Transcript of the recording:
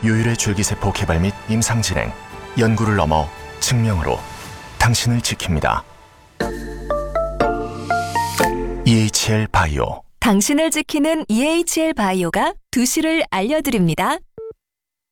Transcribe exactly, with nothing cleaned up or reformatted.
유일의 줄기세포 개발 및 임상 진행, 연구를 넘어 증명으로 당신을 지킵니다. 이에이치엘 바이오. 당신을 지키는 이에이치엘 바이오가 두 시를 알려드립니다.